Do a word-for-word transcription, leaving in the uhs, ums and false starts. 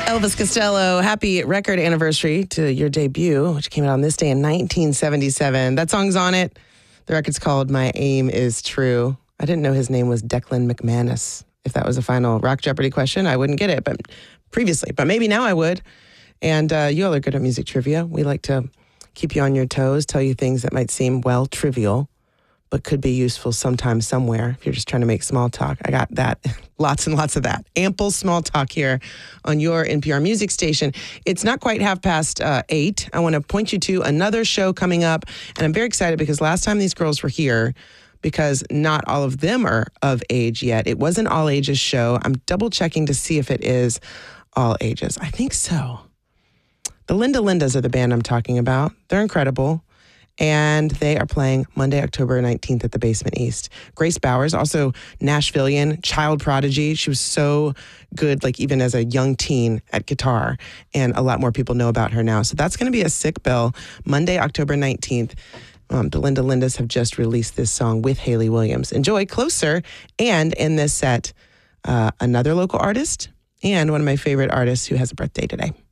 Elvis Costello, happy record anniversary to your debut, which came out on this day in nineteen seventy-seven. That song's on it. The record's called My Aim Is True. I didn't know his name was Declan McManus. If that was a final Rock Jeopardy question, I wouldn't get it, but previously. But maybe now I would. And uh, you all are good at music trivia. We like to keep you on your toes, tell you things that might seem, well, trivial, but could be useful sometime, somewhere, if you're just trying to make small talk. I got that. Lots and lots of that. Ample small talk here on your N P R music station. It's not quite half past uh, eight. I want to point you to another show coming up, and I'm very excited because last time these girls were here, because not all of them are of age yet. It was an all ages show. I'm double checking to see if it is all ages. I think so. The Linda Lindas are the band I'm talking about. They're incredible. And they are playing Monday, October nineteenth at the Basement East. Grace Bowers, also Nashvilleian, child prodigy. She was so good, like even as a young teen at guitar. And a lot more people know about her now. So that's going to be a sick bill. Monday, October nineteenth. Um, the Linda Lindas have just released this song with Hayley Williams. Enjoy Closer. And in this set, uh, another local artist and one of my favorite artists who has a birthday today.